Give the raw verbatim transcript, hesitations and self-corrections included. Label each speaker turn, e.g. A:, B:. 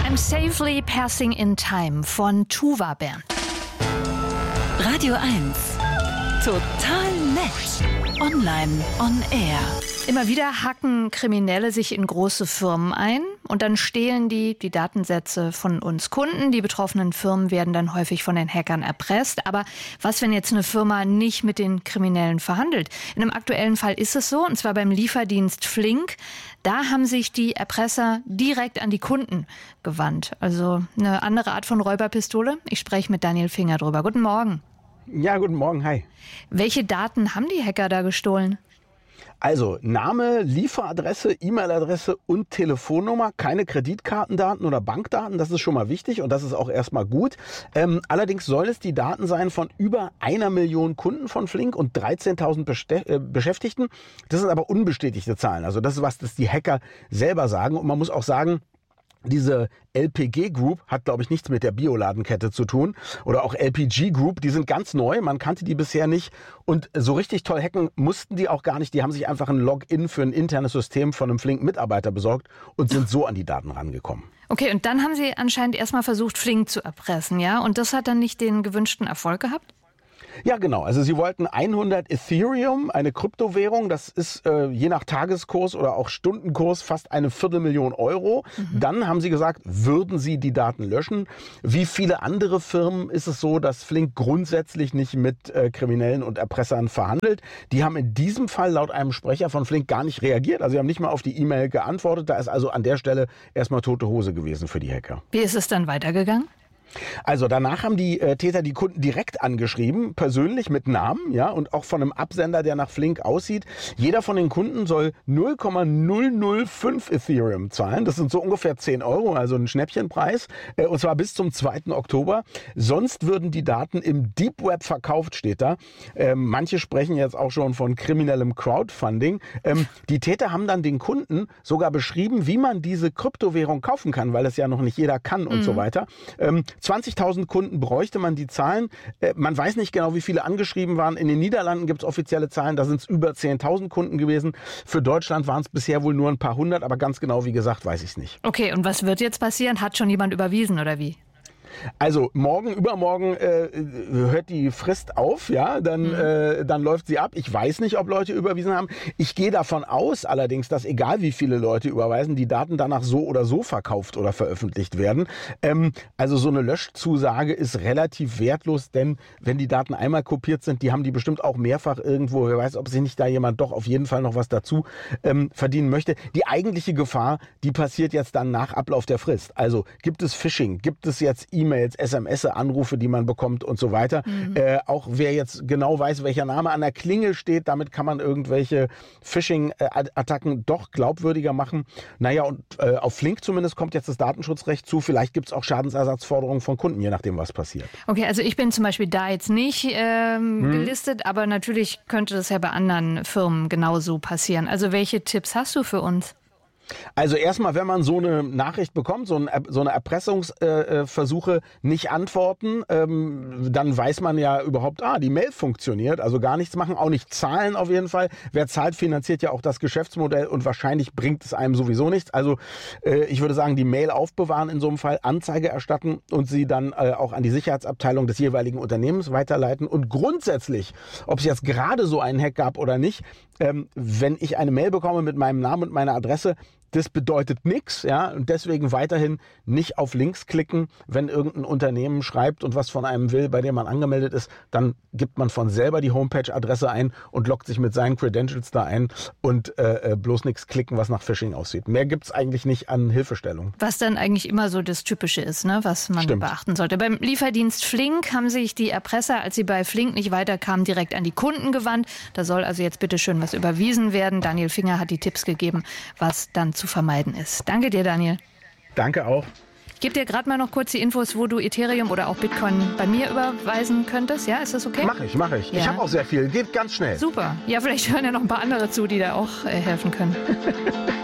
A: I'm Safely Passing in Time von Tuva Band.
B: Radio eins. Total nett. Online on air.
A: Immer wieder hacken Kriminelle sich in große Firmen ein und dann stehlen die die Datensätze von uns Kunden. Die betroffenen Firmen werden dann häufig von den Hackern erpresst. Aber was, wenn jetzt eine Firma nicht mit den Kriminellen verhandelt? In einem aktuellen Fall ist es so, und zwar beim Lieferdienst Flink. Da haben sich die Erpresser direkt an die Kunden gewandt. Also eine andere Art von Räuberpistole. Ich spreche mit Daniel Finger drüber. Guten Morgen.
C: Ja, guten Morgen, hi.
A: Welche Daten haben die Hacker da gestohlen?
C: Also Name, Lieferadresse, E-Mail-Adresse und Telefonnummer, keine Kreditkartendaten oder Bankdaten, das ist schon mal wichtig und das ist auch erstmal gut. Ähm, allerdings soll es die Daten sein von über einer Million Kunden von Flink und dreizehntausend Beste- äh, Beschäftigten. Das sind aber unbestätigte Zahlen, also das ist was, das die Hacker selber sagen und man muss auch sagen, diese L P G Group hat, glaube ich, nichts mit der Bioladenkette zu tun. Oder auch L P G Group, die sind ganz neu, man kannte die bisher nicht. Und so richtig toll hacken mussten die auch gar nicht. Die haben sich einfach ein Login für ein internes System von einem Flink-Mitarbeiter besorgt und sind so an die Daten rangekommen.
A: Okay, und dann haben sie anscheinend erstmal versucht, Flink zu erpressen, ja? Und das hat dann nicht den gewünschten Erfolg gehabt?
C: Ja, genau. Also sie wollten hundert Ethereum, eine Kryptowährung. Das ist äh, je nach Tageskurs oder auch Stundenkurs fast eine Viertelmillion Euro. Mhm. Dann haben sie gesagt, würden sie die Daten löschen. Wie viele andere Firmen ist es so, dass Flink grundsätzlich nicht mit äh, Kriminellen und Erpressern verhandelt. Die haben in diesem Fall laut einem Sprecher von Flink gar nicht reagiert. Also sie haben nicht mal auf die E-Mail geantwortet. Da ist also an der Stelle erstmal tote Hose gewesen für die Hacker.
A: Wie ist es dann weitergegangen?
C: Also danach haben die äh, Täter die Kunden direkt angeschrieben, persönlich mit Namen, ja, und auch von einem Absender, der nach Flink aussieht. Jeder von den Kunden soll null Komma null null fünf Ethereum zahlen. Das sind so ungefähr zehn Euro, also ein Schnäppchenpreis. Äh, und zwar bis zum zweiten Oktober. Sonst würden die Daten im Deep Web verkauft, steht da. Ähm, manche sprechen jetzt auch schon von kriminellem Crowdfunding. Ähm, die Täter haben dann den Kunden sogar beschrieben, wie man diese Kryptowährung kaufen kann, weil es ja noch nicht jeder kann und mhm. so weiter. Ähm, zwanzigtausend Kunden bräuchte man die Zahlen. Äh, man weiß nicht genau, wie viele angeschrieben waren. In den Niederlanden gibt es offizielle Zahlen, da sind es über zehntausend Kunden gewesen. Für Deutschland waren es bisher wohl nur ein paar hundert, aber ganz genau, wie gesagt, weiß ich es nicht.
A: Okay, und was wird jetzt passieren? Hat schon jemand überwiesen oder wie?
C: Also morgen, übermorgen äh, hört die Frist auf, ja, dann, mhm. äh, dann läuft sie ab. Ich weiß nicht, ob Leute überwiesen haben. Ich gehe davon aus allerdings, dass egal wie viele Leute überweisen, die Daten danach so oder so verkauft oder veröffentlicht werden. Ähm, also so eine Löschzusage ist relativ wertlos, denn wenn die Daten einmal kopiert sind, die haben die bestimmt auch mehrfach irgendwo. Wer weiß, ob sich nicht da jemand doch auf jeden Fall noch was dazu ähm, verdienen möchte. Die eigentliche Gefahr, die passiert jetzt dann nach Ablauf der Frist. Also gibt es Phishing, gibt es jetzt E-Mails, S M S, Anrufe, die man bekommt und so weiter. Mhm. Äh, auch wer jetzt genau weiß, welcher Name an der Klingel steht, damit kann man irgendwelche Phishing-Attacken doch glaubwürdiger machen. Naja, und äh, auf Flink zumindest kommt jetzt das Datenschutzrecht zu. Vielleicht gibt es auch Schadensersatzforderungen von Kunden, je nachdem, was passiert.
A: Okay, also ich bin zum Beispiel da jetzt nicht ähm, mhm. gelistet, aber natürlich könnte das ja bei anderen Firmen genauso passieren. Also welche Tipps hast du für uns?
C: Also erstmal, wenn man so eine Nachricht bekommt, so, ein, so eine Erpressungsversuche äh, nicht antworten, ähm, dann weiß man ja überhaupt, ah, die Mail funktioniert, also gar nichts machen, auch nicht zahlen auf jeden Fall. Wer zahlt, finanziert ja auch das Geschäftsmodell und wahrscheinlich bringt es einem sowieso nichts. Also äh, ich würde sagen, die Mail aufbewahren in so einem Fall, Anzeige erstatten und sie dann äh, auch an die Sicherheitsabteilung des jeweiligen Unternehmens weiterleiten. Und grundsätzlich, ob es jetzt gerade so einen Hack gab oder nicht, ähm, wenn ich eine Mail bekomme mit meinem Namen und meiner Adresse, das bedeutet nichts, ja, und deswegen weiterhin nicht auf Links klicken, wenn irgendein Unternehmen schreibt und was von einem will, bei dem man angemeldet ist, dann gibt man von selber die Homepage-Adresse ein und loggt sich mit seinen Credentials da ein und äh, bloß nichts klicken, was nach Phishing aussieht. Mehr gibt's eigentlich nicht an Hilfestellung.
A: Was dann eigentlich immer so das Typische ist, ne, was man Stimmt. beachten sollte. Beim Lieferdienst Flink haben sich die Erpresser, als sie bei Flink nicht weiterkamen, direkt an die Kunden gewandt. Da soll also jetzt bitte schön was überwiesen werden. Daniel Finger hat die Tipps gegeben, was dann zu vermeiden ist. Danke dir, Daniel.
C: Danke auch.
A: Ich gebe dir gerade mal noch kurz die Infos, wo du Ethereum oder auch Bitcoin bei mir überweisen könntest. Ja, ist das okay?
C: Mach ich, mach ich. Ja. Ich habe auch sehr viel. Geht ganz schnell.
A: Super. Ja, vielleicht hören ja noch ein paar andere zu, die da auch äh, helfen können.